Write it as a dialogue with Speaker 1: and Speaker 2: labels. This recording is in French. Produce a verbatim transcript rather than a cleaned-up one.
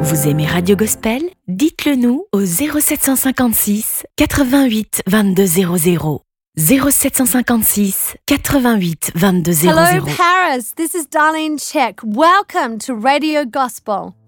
Speaker 1: Vous aimez Radio Gospel? Dites-le nous au zéro sept cent cinquante-six quatre-vingt-huit vingt-deux zéro zéro. zéro sept cent cinquante-six quatre-vingt-huit vingt-deux zéro zéro.
Speaker 2: Hello Paris, this is Darlene Check. Welcome to Radio Gospel.